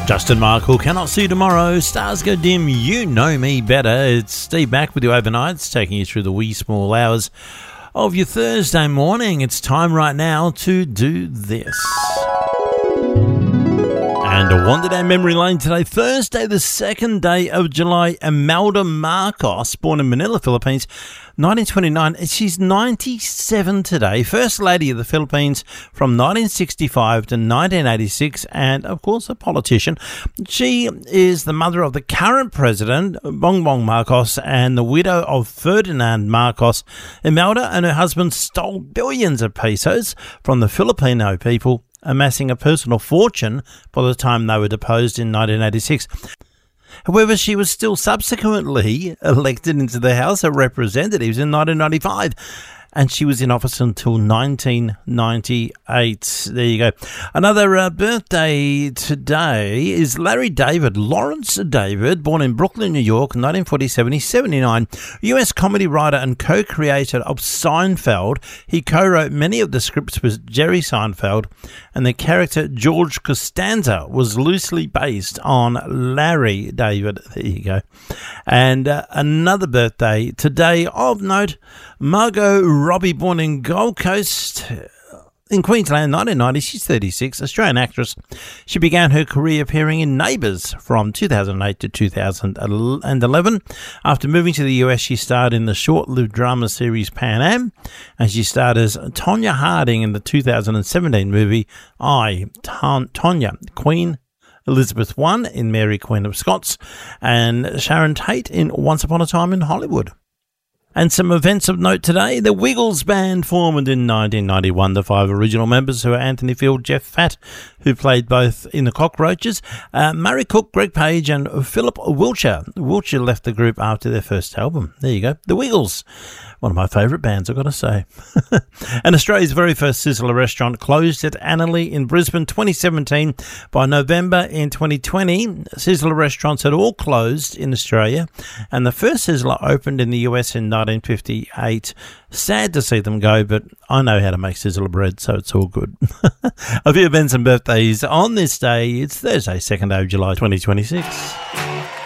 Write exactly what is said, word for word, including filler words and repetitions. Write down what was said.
Justin Markle, Cannot See Tomorrow, Stars Go Dim, You Know Me Better. It's Steve back with you overnights, taking you through the wee small hours of your Thursday morning. It's time right now to do this. And a Wonder Day memory lane today, Thursday, the second day of July. Imelda Marcos, born in Manila, Philippines, nineteen twenty-nine. She's ninety-seven today. First Lady of the Philippines from nineteen sixty-five to nineteen eighty-six, and of course a politician. She is the mother of the current president, Bongbong Marcos, and the widow of Ferdinand Marcos. Imelda and her husband stole billions of pesos from the Filipino people, amassing a personal fortune by the time they were deposed in nineteen eighty-six. However, she was still subsequently elected into the House of Representatives in nineteen ninety-five, and she was in office until nineteen ninety-eight. There you go. Another uh, birthday today is Larry David. Lawrence David, born in Brooklyn, New York, nineteen forty-seven. He's seventy-nine. U S comedy writer and co-creator of Seinfeld. He co-wrote many of the scripts with Jerry Seinfeld, and the character George Costanza was loosely based on Larry David. There you go. And uh, another birthday today of note, Margot Robbie, born in Gold Coast in Queensland, nineteen ninety. She's thirty-six, Australian actress. She began her career appearing in Neighbours from two thousand eight to two thousand eleven. After moving to the U S, she starred in the short-lived drama series Pan Am, and she starred as Tonya Harding in the two thousand seventeen movie I, Tonya, Queen Elizabeth I in Mary, Queen of Scots, and Sharon Tate in Once Upon a Time in Hollywood. And some events of note today. The Wiggles Band formed in nineteen ninety-one. The five original members, who are Anthony Field, Jeff Fatt, who played both in the Cockroaches, uh, Murray Cook, Greg Page, and Philip Wiltshire. Wiltshire left the group after their first album. There you go. The Wiggles. One of my favourite bands, I've got to say. And Australia's very first Sizzler restaurant closed at Annerley in Brisbane, twenty seventeen. By November in twenty twenty, Sizzler restaurants had all closed in Australia, and the first Sizzler opened in the U S in nineteen fifty-eight. Sad to see them go, but I know how to make Sizzler bread, so it's all good. A few events and birthdays on this day. It's Thursday, second day of July, twenty twenty-six.